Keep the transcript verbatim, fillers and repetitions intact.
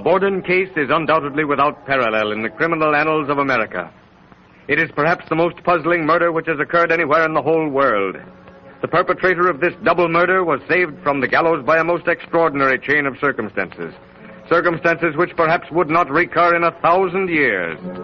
Borden case is undoubtedly without parallel in the criminal annals of America. It is perhaps the most puzzling murder which has occurred anywhere in the whole world. The perpetrator of this double murder was saved from the gallows by a most extraordinary chain of circumstances. Circumstances which perhaps would not recur in a thousand years.